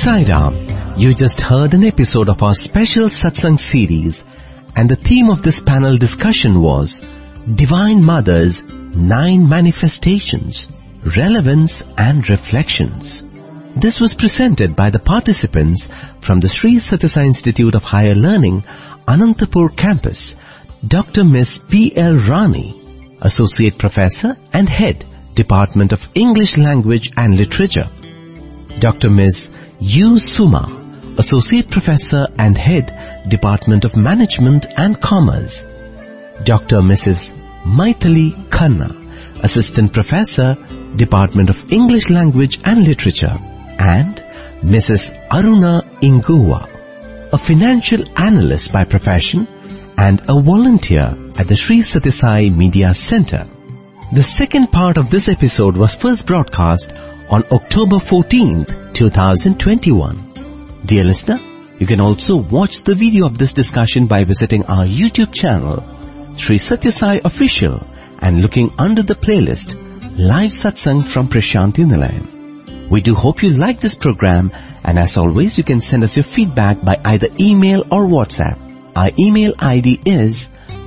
Sai Ram. You just heard an episode of our special Satsang series, and the theme of this panel discussion was Divine Mother's 9 Manifestations, Relevance and Reflections. This was presented by the participants from the Sri Sathya Sai Institute of Higher Learning, Anantapur campus, Dr. Ms. P.L. Rani, Associate Professor and Head, Department of English Language and Literature, Dr. Ms. U. Suma, Associate Professor and Head, Department of Management and Commerce, Dr. Mrs. Maithili Khanna, Assistant Professor, Department of English Language and Literature, and Mrs. Aruna Inguva, a financial analyst by profession and a volunteer at the Sri Sathya Sai Media Center. The second part of this episode was first broadcast on October 14th, 2021. Dear listener, you can also watch the video of this discussion by visiting our YouTube channel, Sri Sathya Sai Official, and looking under the playlist, Live Satsang from Prashanti Nilayam. We do hope you like this program, and as always, you can send us your feedback by either email or WhatsApp. Our email ID is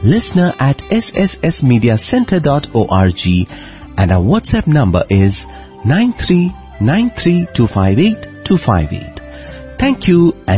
listener@sssmediacenter.org, and our WhatsApp number is 9393258258. Thank you and